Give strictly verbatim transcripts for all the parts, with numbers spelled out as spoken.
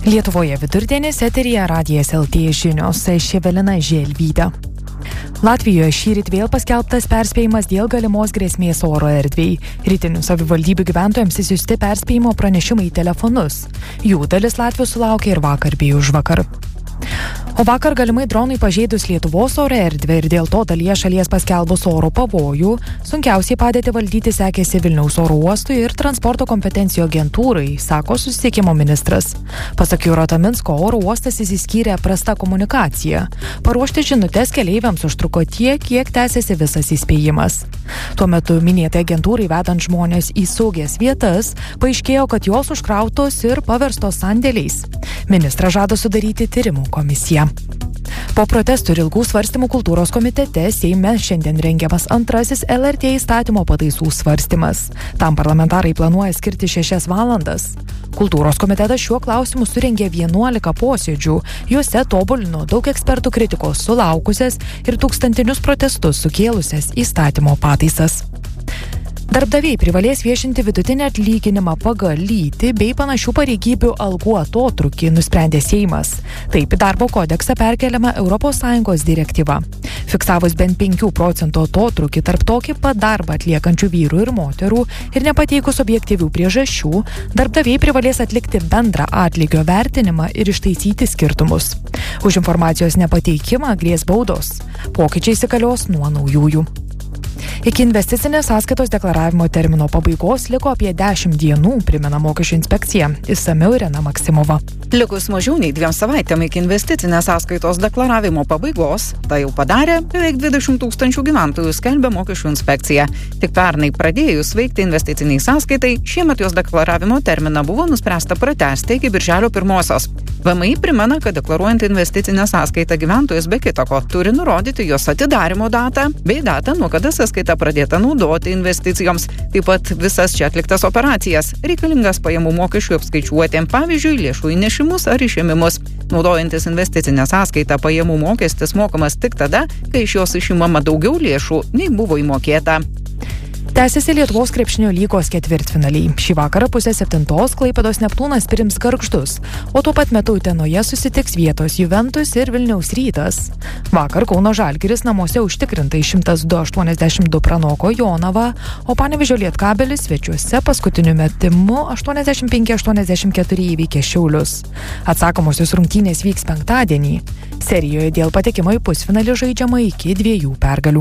Lietuvoje vidurdienis, eteryje Radijas L T žinios, Evelina Želvytė. Latvijoje šįryt vėl paskelbtas perspėjimas dėl galimos grėsmės oro erdvei. Rytinių savivaldybių gyventojams išsiųsti perspėjimo pranešimai į telefonus. Jų dalis Latvijos sulaukė ir vakar bei užvakar. O vakar galimai dronui pažeidus Lietuvos oro erdvę ir dėl to dalyje šalies paskelbus oro pavojų, sunkiausiai padėti valdyti sekėsi Vilniaus oro uostui ir transporto kompetencijų agentūrai, sako susisiekimo ministras. Pasak Jūrato Minsko, oro uostas įsiskyrė prasta komunikacija. Paruošti žinutes keleiviams užtruko tiek, kiek tęsiasi visas įspėjimas. Tuo metu minėtai agentūrai vedant žmonės į saugias vietas, paaiškėjo, kad jos užkrautos ir paverstos sandėliais. Ministras žada sudaryti tyrimų komisiją. Po protestų ir ilgų svarstymų kultūros komitete Seime šiandien rengiamas antrasis L R T įstatymo pataisų svarstymas. Tam parlamentarai planuoja skirti šešias valandas. Kultūros komitetas šiuo klausimu surengė vienuolika posėdžių. Juose tobulino daug ekspertų kritikos sulaukusias ir tūkstantinius protestus sukėlusias įstatymo pataisas. Darbdaviai privalės viešinti vidutinį atlyginimą pagal lytį bei panašių pareigybių algų atotrūkį, nusprendė Seimas. Taip į darbo kodeksą perkeliama Europos Sąjungos direktyva. Fiksavus bent penkių procentų atotrūkį tarp tokį pat darbą atliekančių vyrų ir moterų ir nepateikus objektyvių priežasčių, darbdaviai privalės atlikti bendrą atlygio vertinimą ir ištaisyti skirtumus. Už informacijos nepateikimą grės baudos. Pokyčiai įsigalios nuo naujųjų. Iki investicinės sąskaitos deklaravimo termino pabaigos liko apie dešimt dienų, primena mokesčių inspekcija. Išsamiau Irena Maksimova. Likus mažiau nei dviem savaitėm iki investicinės sąskaitos deklaravimo pabaigos, tai jau padarė beveik dvidešimt tūkstančių gyventojų, skelbia mokesčių inspekcija. Tik pernai pradėjus veikti investiciniai sąskaitai, šiemet jos deklaravimo terminą buvo nuspręsta pratęsti iki birželio pirmosios. V M I primena, kad deklaruojant investicinę sąskaitą gyventojas be kitako turi nurodyti jos atidarymo datą bei datą, nuo kada sąskaita pradėta naudoti investicijoms. Taip pat visas čia atliktas operacijas, reikalingas pajamų mokesčių apskaičiuoti, pavyzdžiui, lėšų įnešimus ar išėmimus. Naudojantis investicinę sąskaitą, pajamų mokestis mokamas tik tada, kai iš jos išimama daugiau lėšų, nei buvo įmokėta. Tęsiasi Lietuvos krepšinio lygos ketvirtfinaliai. Šį vakarą pusę septintos Klaipėdos Neptūnas priims Gargždus, o tuo pat metu Utenoje susitiks vietos Juventus ir Vilniaus Rytas. Vakar Kauno Žalgiris namuose užtikrintai šimtas du aštuoniasdešimt du pranoko Jonavą, o Panevėžio Lietkabelis svečiuose paskutiniu metimu aštuoniasdešimt penki aštuoniasdešimt keturi įveikė Šiaulius. Atsakomosios rungtynės vyks penktadienį. Serijoje dėl patekimo į pusfinalį žaidžiama iki dviejų pergalių.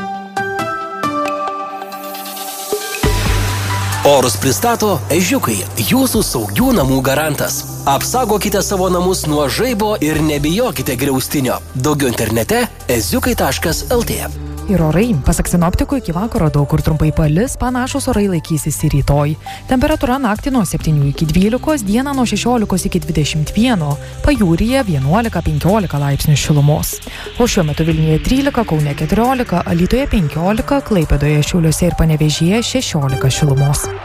Orus pristato Ežiukai, jūsų saugių namų garantas. Apsaugokite savo namus nuo žaibo ir nebijokite griaustinio. Daugiau internete eziukai taškas el tė. Ir orai, pasak sinoptikų, iki vakaro daug kur trumpai palis, panašus orai laikysis ir rytoj. Temperatūra naktį nuo septynių iki dvylikos, dieną nuo šešiolikos iki dvidešimt vieno, pajūryje vienuolika penkiolika laipsnių šilumos. O šiuo metu Vilniuje trylika, Kaune keturiolika, Alytuje penkiolika, Klaipėdoje, Šiauliuose ir Panevėžyje šešiolika šilumos.